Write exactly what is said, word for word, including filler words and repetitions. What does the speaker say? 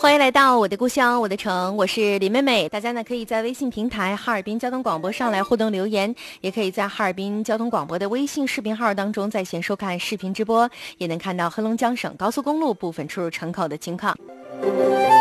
欢迎来到我的故乡我的城，我是林妹妹。大家呢可以在微信平台哈尔滨交通广播上来互动留言，也可以在哈尔滨交通广播的微信视频号当中在线收看视频直播，也能看到黑龙江省高速公路部分出入城口的情况。